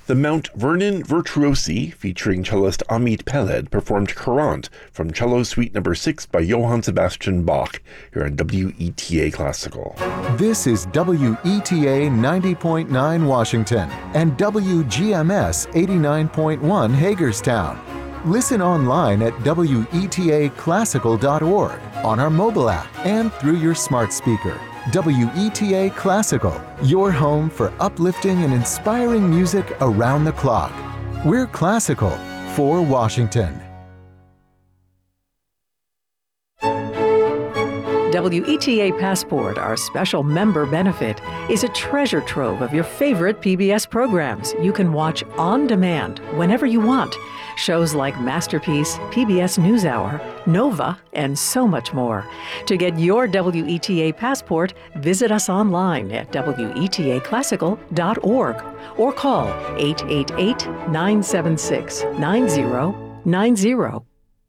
The Mount Vernon Virtuosi, featuring cellist Amit Peled, performed Courant from Cello Suite No. 6 by Johann Sebastian Bach here on WETA Classical. This is WETA 90.9 Washington and WGMS 89.1 Hagerstown. Listen online at WETAClassical.org, on our mobile app, and through your smart speaker. WETA Classical, your home for uplifting and inspiring music around the clock. We're classical for Washington. WETA Passport, our special member benefit, is a treasure trove of your favorite PBS programs you can watch on demand whenever you want. Shows like Masterpiece, PBS NewsHour, Nova, and so much more. To get your WETA Passport, visit us online at WETAClassical.org or call 888-976-9090.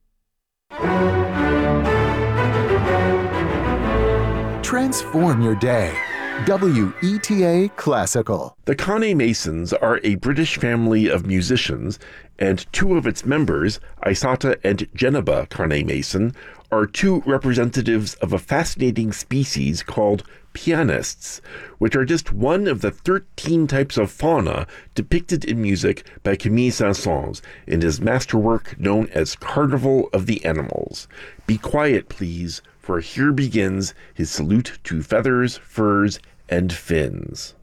Transform your day. WETA Classical. The Carney Masons are a British family of musicians, and two of its members, Isata and Geneba Carney Mason, are two representatives of a fascinating species called pianists, which are just one of the 13 types of fauna depicted in music by Camille Saint-Saëns in his masterwork known as Carnival of the Animals. Be quiet, please, for here begins his salute to feathers, furs, and fins.